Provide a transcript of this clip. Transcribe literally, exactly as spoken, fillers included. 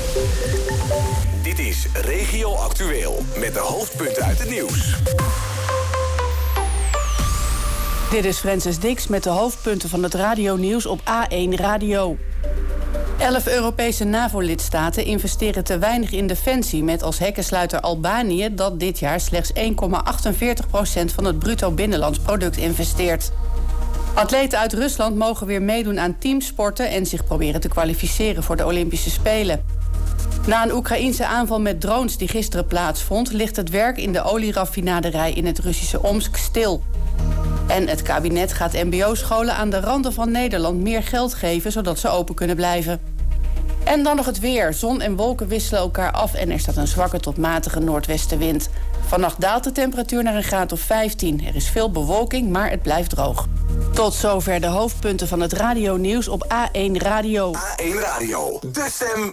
Dit is Regio Actueel met de hoofdpunten uit het nieuws. Dit is Francis Dix met de hoofdpunten van het radionieuws op A één Radio. Elf Europese NAVO-lidstaten investeren te weinig in defensie, met als hekkensluiter Albanië dat dit jaar slechts één komma achtenveertig procent van het bruto binnenlands product investeert. Atleten uit Rusland mogen weer meedoen aan teamsporten en zich proberen te kwalificeren voor de Olympische Spelen. Na een Oekraïense aanval met drones die gisteren plaatsvond, ligt het werk in de olieraffinaderij in het Russische Omsk stil. En het kabinet gaat mbo-scholen aan de randen van Nederland meer geld geven, zodat ze open kunnen blijven. En dan nog het weer. Zon en wolken wisselen elkaar af en er staat een zwakke tot matige noordwestenwind. Vannacht daalt de temperatuur naar een graad of vijftien. Er is veel bewolking, maar het blijft droog. Tot zover de hoofdpunten van het radionieuws op A één Radio. A één Radio, de stem